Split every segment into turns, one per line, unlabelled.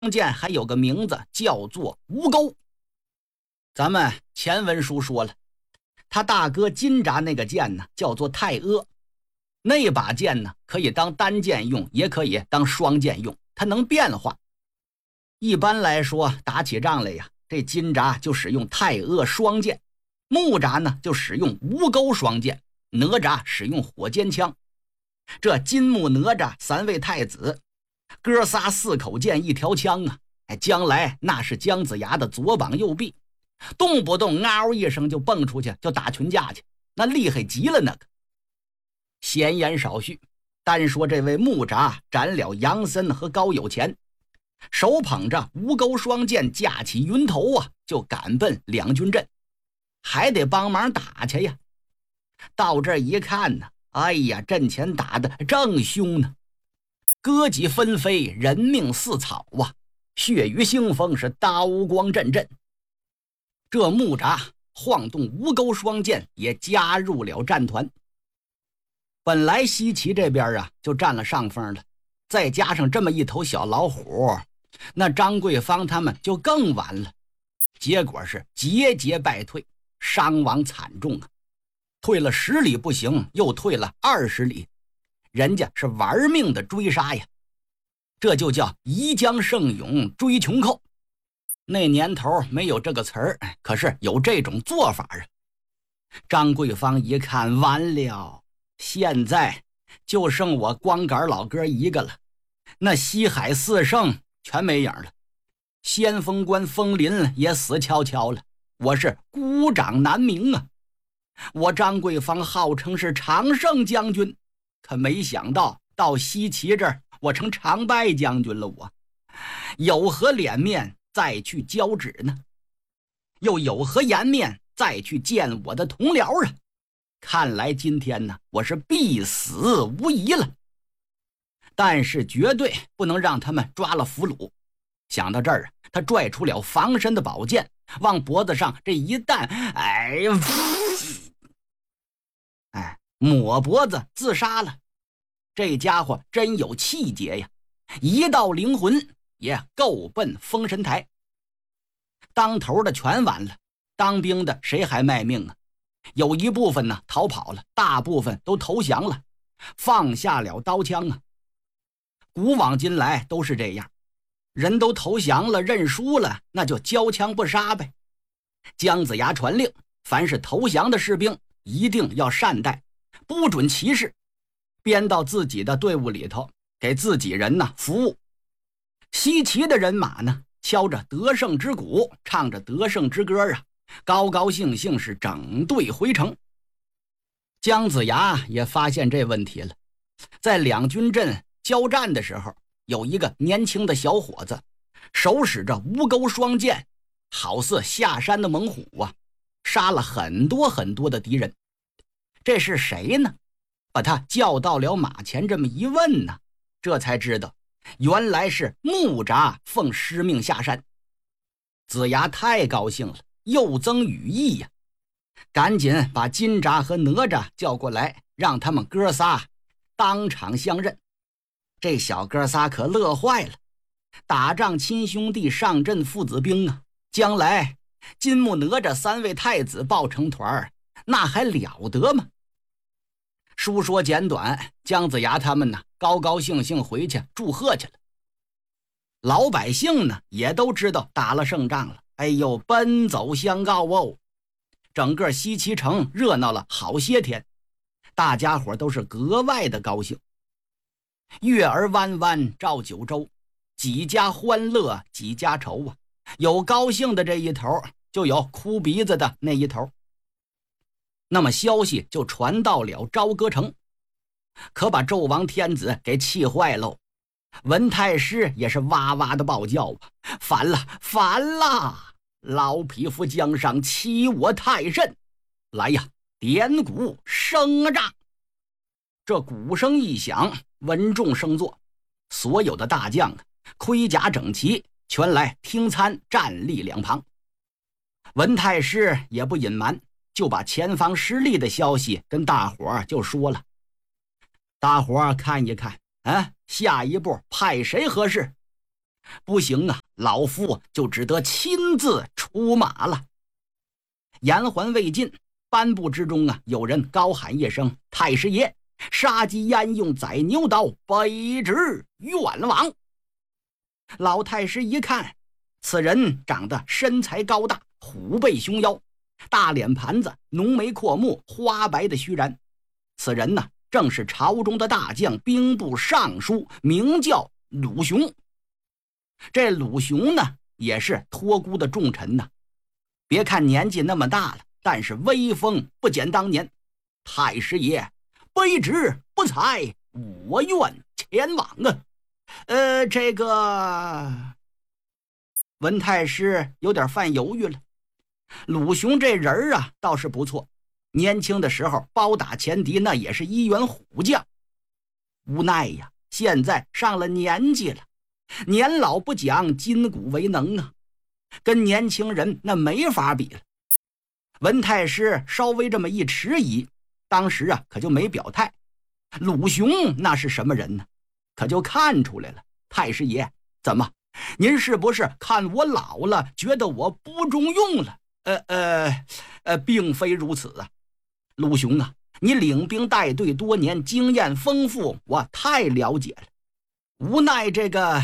剑还有个名字叫做吴钩。咱们前文书说了，他大哥金吒那个剑呢叫做太阿，那把剑呢可以当单剑用，也可以当双剑用，它能变化。一般来说打起仗来呀，这金吒就使用太阿双剑，木吒呢就使用吴钩双剑，哪吒使用火尖枪。这金木哪吒三位太子，哥仨4口剑1条枪啊，将来那是姜子牙的左膀右臂，动不动嗷一声就蹦出去就打群架去，那厉害极了那个。闲言少叙，单说这位木吒斩了杨森和高有钱，手捧着吴钩双剑，架起云头啊，就赶奔两军阵，还得帮忙打去呀。到这一看呢，哎呀，阵前打得正凶呢，歌戟纷飞，人命似草啊，血雨腥风，是刀光阵阵。这木吒晃动吴钩双剑，也加入了战团。本来西岐这边啊就占了上风了，再加上这么一头小老虎，那张桂芳他们就更完了。结果是节节败退，伤亡惨重啊！退了10里不行，又退了20里，人家是玩命的追杀呀。这就叫宜将胜勇追穷寇。那年头没有这个词儿，可是有这种做法啊。张桂芳一看，完了，现在就剩我光杆老哥一个了，那西海4圣全没影了，先锋官风林也死翘翘了，我是孤掌难鸣啊！我张桂芳号称是常胜将军，可没想到到西岐这儿，我成常败将军了。我有何脸面再去交旨呢？又有何颜面再去见我的同僚啊？看来今天呢，我是必死无疑了。但是绝对不能让他们抓了俘虏。想到这儿啊，他拽出了防身的宝剑，往脖子上这一弹，抹脖子自杀了。这家伙真有气节呀，一道灵魂也够奔封神台。当头的全完了，当兵的谁还卖命啊？有一部分呢逃跑了，大部分都投降了，放下了刀枪啊。古往今来都是这样，人都投降了，认输了，那就交枪不杀呗。姜子牙传令，凡是投降的士兵一定要善待，不准歧视，编到自己的队伍里头，给自己人呢服务。西岐的人马呢，敲着得胜之鼓，唱着得胜之歌啊，高高兴兴是整队回城。姜子牙也发现这问题了，在两军阵交战的时候，有一个年轻的小伙子，手使着吴钩双剑，好似下山的猛虎啊，杀了很多很多的敌人。这是谁呢？把他叫到了马前，这么一问呢，这才知道原来是木吒奉师命下山。子牙太高兴了，又增羽翼呀，赶紧把金吒和哪吒叫过来，让他们哥仨当场相认。这小哥仨可乐坏了，打仗亲兄弟，上阵父子兵啊，将来金木哪吒3位太子抱成团，那还了得吗？书说简短，姜子牙他们呢高高兴兴回去祝贺去了。老百姓呢也都知道打了胜仗了，哎呦，奔走相告哦。整个西岐城热闹了好些天，大家伙都是格外的高兴。月儿弯弯照九州，几家欢乐几家愁啊，有高兴的这一头，就有哭鼻子的那一头。那么消息就传到了朝歌城，可把纣王天子给气坏喽。文太师也是哇哇的暴叫啊，烦了烦了，老匹夫江上欺我太甚，来呀，点鼓声仗。这鼓声一响，文众声作，所有的大将盔甲整齐，全来听参，站立两旁。文太师也不隐瞒，就把前方失利的消息跟大伙就说了。大伙看一看，下一步派谁合适？ 不行啊，老夫就只得亲自出马了。言还未尽，颁布之中啊，有人高喊一声：“太师爷，杀鸡焉用宰牛刀，卑职愿往。”老太师一看，此人长得身材高大，虎背熊腰，大脸盘子，浓眉阔目，花白的须髯。此人呢，正是朝中的大将，兵部尚书，名叫鲁雄。这鲁雄呢，也是托孤的重臣呢。别看年纪那么大了，但是威风不减当年。太师爷，卑职不才，我愿前往啊。这个文太师有点犯犹豫了。鲁雄这人啊，倒是不错，年轻的时候包打前敌，那也是一员虎将。无奈呀，现在上了年纪了，年老不讲，筋骨为能啊，跟年轻人那没法比了。文太师稍微这么一迟疑，当时啊可就没表态。鲁雄那是什么人呢？可就看出来了。太师爷，怎么您是不是看我老了，觉得我不中用了？并非如此啊。鲁雄啊，你领兵带队多年，经验丰富，我太了解了。无奈这个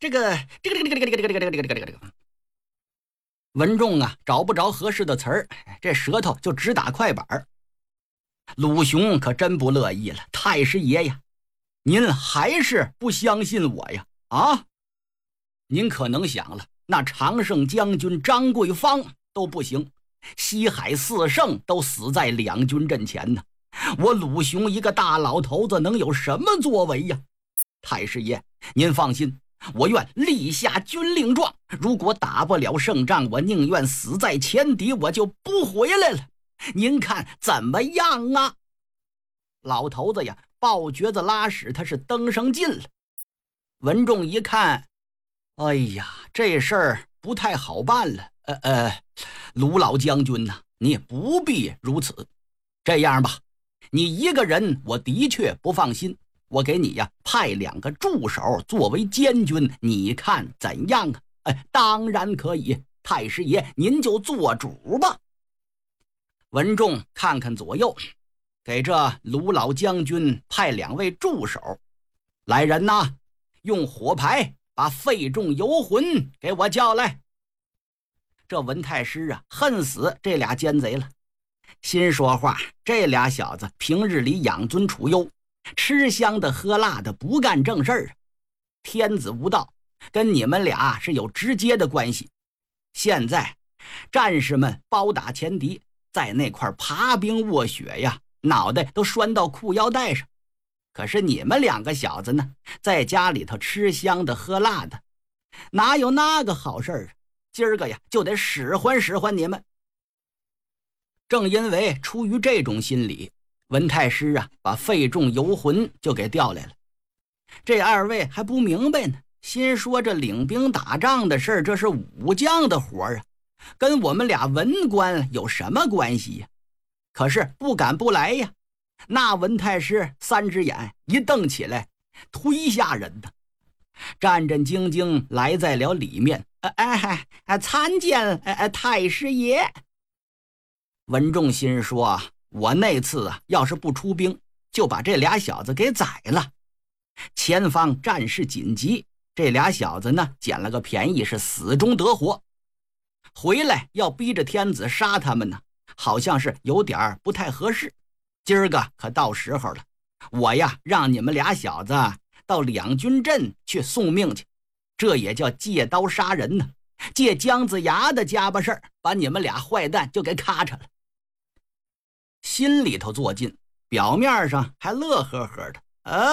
文仲啊，找不着合适的词儿，这舌头就直打快板。鲁雄可真不乐意了。太师爷呀，您还是不相信我呀？啊，您可能想了，那常胜将军张桂芳都不行，西海四圣都死在两军阵前呢，我鲁雄一个大老头子能有什么作为呀？太师爷，您放心，我愿立下军令状，如果打不了胜仗，我宁愿死在前敌，我就不回来了。您看怎么样啊？老头子呀，抱橛子拉屎，他是登上劲了。文仲一看，哎呀，这事儿不太好办了。鲁老将军呐，你不必如此。这样吧，你一个人我的确不放心，我给你呀派2个助手作为监军，你看怎样啊？当然可以，太师爷您就做主吧。文仲看看左右，给这鲁老将军派2位助手。来人呐，用火牌把费仲游魂给我叫来。这文太师啊，恨死这俩奸贼了，心说话，这俩小子平日里养尊处优，吃香的喝辣的，不干正事儿，天子无道，跟你们俩是有直接的关系。现在战士们包打前敌，在那块爬冰卧雪呀，脑袋都拴到裤腰带上。可是你们2个小子呢，在家里头吃香的喝辣的，哪有那个好事儿啊？今儿个呀，就得使唤使唤你们。正因为出于这种心理，文太师啊，把费仲游魂就给调来了。这2位还不明白呢，心说这领兵打仗的事儿，这是武将的活儿啊，跟我们俩文官有什么关系呀？可是不敢不来呀。那文太师3只眼一瞪起来，忒吓人的，战战兢兢来在了里面。参见太师爷。文仲心说，我那次啊，要是不出兵，就把这俩小子给宰了。前方战事紧急，这俩小子呢，捡了个便宜，是死中得活。回来要逼着天子杀他们呢，好像是有点不太合适。今儿个可到时候了，我呀让你们俩小子到两军阵去送命去，这也叫借刀杀人呢，借姜子牙的家巴事儿，把你们俩坏蛋就给咔嚓了。心里头作尽，表面上还乐呵呵的。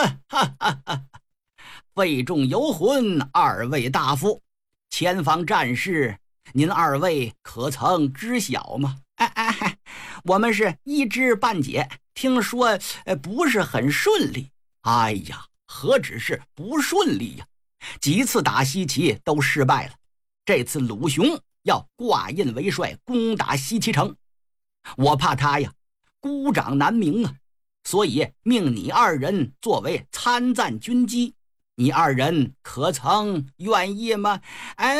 费仲游魂，2位大夫，前方战事，您2位可曾知晓吗？我们是一知半解，听说不是很顺利。哎呀，何止是不顺利呀，几次打西岐都失败了。这次鲁雄要挂印为帅，攻打西岐城，我怕他呀孤掌难鸣啊，所以命你2人作为参赞军机， 你二人可曾愿意吗？”哎。